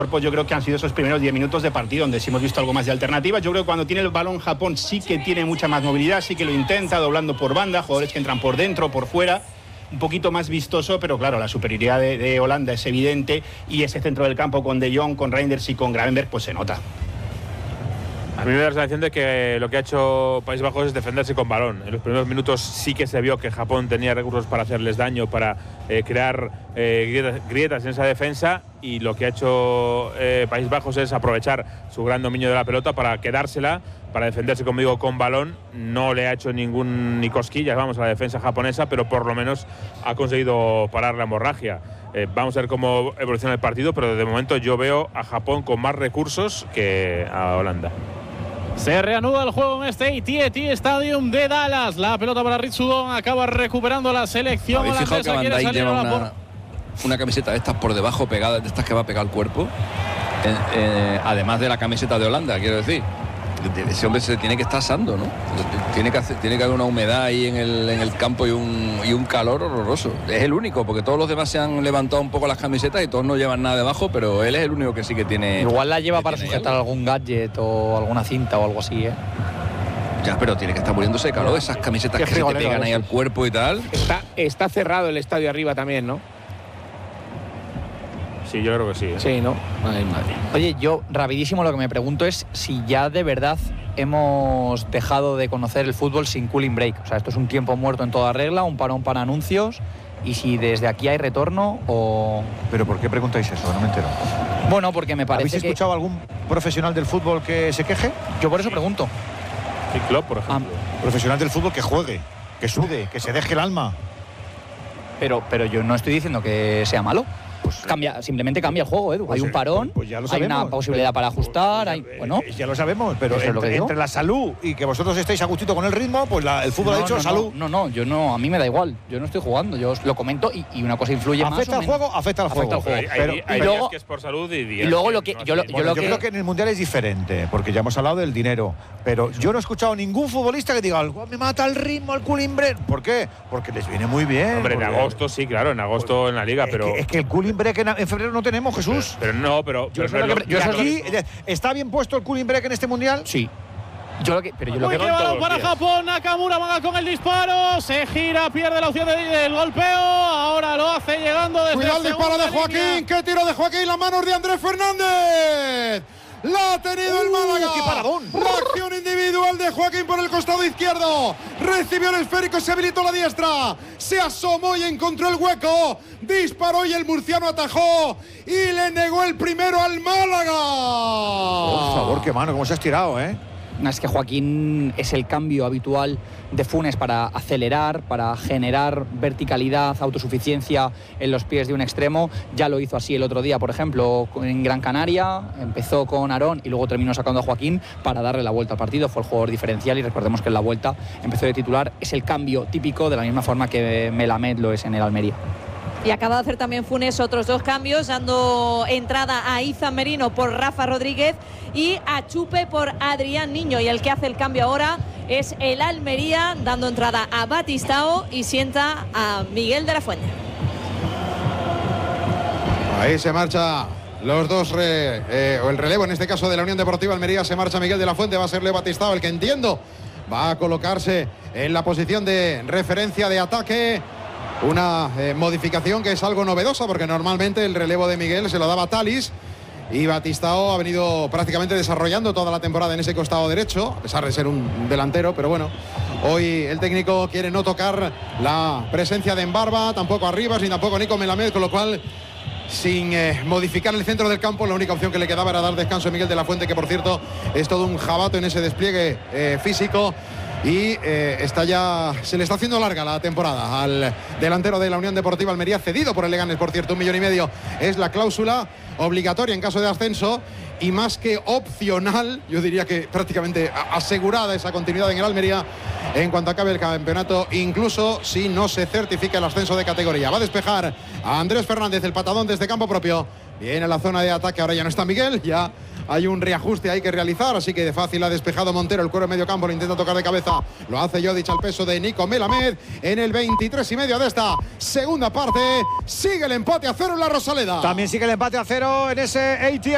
Pues yo creo que han sido esos primeros 10 minutos de partido donde sí hemos visto algo más de alternativas. Yo creo que cuando tiene el balón Japón sí que tiene mucha más movilidad, sí que lo intenta, doblando por banda, jugadores que entran por dentro, por fuera, un poquito más vistoso, pero claro, la superioridad de Holanda es evidente y ese centro del campo con De Jong, con Reinders y con Gravenberch pues se nota. A mí me da la sensación de que lo que ha hecho Países Bajos es defenderse con balón. En los primeros minutos sí que se vio que Japón tenía recursos para hacerles daño, para crear grietas en esa defensa, y lo que ha hecho Países Bajos es aprovechar su gran dominio de la pelota para quedársela, para defenderse, como digo, con balón. No le ha hecho ni cosquillas, vamos, a la defensa japonesa, pero por lo menos ha conseguido parar la hemorragia. Vamos a ver cómo evoluciona el partido, pero de momento yo veo a Japón con más recursos que a Holanda. Se reanuda el juego en este AT&T Stadium de Dallas. La pelota para Ritsudon, acaba recuperando la selección holandesa. ¿Habéis fijado que Van Dijk lleva una camiseta de estas por debajo pegada, de estas que va a pegar el cuerpo? Además de la camiseta de Holanda, quiero decir. Ese hombre se tiene que estar asando, ¿no? Tiene que haber una humedad ahí en el campo y un calor horroroso. Es el único, porque todos los demás se han levantado un poco las camisetas y todos no llevan nada debajo, pero él es el único que sí que tiene. Igual la lleva para sujetar algún gadget o alguna cinta o algo así, ¿eh? Ya, pero tiene que estar muriéndose de calor, esas camisetas que se te pegan ahí al cuerpo y tal. Está cerrado el estadio arriba también, ¿no? Sí, yo creo que sí, ¿eh? Sí, ¿no? Ay, madre. Oye, yo rapidísimo lo que me pregunto es si ya de verdad hemos dejado de conocer el fútbol sin cooling break. O sea, esto es un tiempo muerto en toda regla, un parón para anuncios, y si desde aquí hay retorno o... ¿Pero por qué preguntáis eso? No me entero. Bueno, porque me parece ¿Habéis escuchado algún profesional del fútbol que se queje? Yo por eso pregunto. Sí, Klopp, por ejemplo. Profesional del fútbol que juegue, que sude, que se deje el alma. Pero yo no estoy diciendo que sea malo. Pues simplemente cambia el juego, Edu. Hay un parón, pues ya lo hay sabemos, una posibilidad para ajustar, bueno. Ya lo sabemos, pero entre la salud y que vosotros estéis a gustito con el ritmo, pues el fútbol ha dicho salud. No, yo no, a mí me da igual. Yo no estoy jugando, yo lo comento y una cosa influye más. ¿Afecta al juego? Afecta al juego. Pero hay días que es por salud y días. Y luego lo que no, yo creo que en el Mundial es diferente, porque ya hemos hablado del dinero, pero yo no he escuchado ningún futbolista que diga, me mata el ritmo, el cooling break. ¿Por qué? Porque les viene muy bien. Hombre, en agosto sí, claro, en agosto en la liga, pero es que el cooling break en febrero no tenemos, Jesús. Aquí ¿está bien puesto el cooling break en este Mundial? Sí. Muy balón para Japón. Nakamura va con el disparo. Se gira, pierde la opción del golpeo. Ahora lo hace llegando desde Cuidado el disparo de Joaquín. ¡Qué tiro de Joaquín! Las manos de Andrés Fernández. La ha tenido el Málaga. ¡Qué paradón! La acción individual de Joaquín por el costado izquierdo. Recibió el esférico, se habilitó la diestra. Se asomó y encontró el hueco. Disparó y el murciano atajó. Y le negó el primero al Málaga. Por favor, qué mano, cómo se ha estirado, ¿eh? Es que Joaquín es el cambio habitual de Funes para acelerar, para generar verticalidad, autosuficiencia en los pies de un extremo. Ya lo hizo así el otro día, por ejemplo, en Gran Canaria. Empezó con Aarón y luego terminó sacando a Joaquín para darle la vuelta al partido. Fue el jugador diferencial y recordemos que en la vuelta empezó de titular. Es el cambio típico, de la misma forma que Melamed lo es en el Almería. Y acaba de hacer también Funes otros dos cambios, dando entrada a Izan Merino por Rafa Rodríguez y a Chupe por Adrián Niño. Y el que hace el cambio ahora es el Almería, dando entrada a Batistao y sienta a Miguel de la Fuente. Ahí se marcha los dos, o el relevo en este caso de la Unión Deportiva Almería. Se marcha Miguel de la Fuente, va a ser Leo Batistao el que, entiendo, va a colocarse en la posición de referencia de ataque. Una modificación que es algo novedosa, porque normalmente el relevo de Miguel se lo daba Thalys y Batistao ha venido prácticamente desarrollando toda la temporada en ese costado derecho, a pesar de ser un delantero, pero bueno, hoy el técnico quiere no tocar la presencia de Mbarba, tampoco Arribas ni tampoco Nico Melamed, con lo cual, sin modificar el centro del campo, la única opción que le quedaba era dar descanso a Miguel de la Fuente, que por cierto es todo un jabato en ese despliegue físico. Y se le está haciendo larga la temporada al delantero de la Unión Deportiva Almería, cedido por el Leganés, por cierto, 1,5 millones. Es la cláusula obligatoria en caso de ascenso y más que opcional, yo diría que prácticamente asegurada esa continuidad en el Almería en cuanto acabe el campeonato, incluso si no se certifica el ascenso de categoría. Va a despejar a Andrés Fernández, el patadón desde campo propio. Viene a la zona de ataque, ahora ya no está Miguel, ya hay un reajuste ahí que realizar, así que de fácil ha despejado Montero, el cuero en medio campo, lo intenta tocar de cabeza, lo hace Jodic al peso de Nico Melamed en el 23,5 de esta segunda parte. Sigue el empate a 0 en la Rosaleda. También sigue el empate a 0 en ese AT&T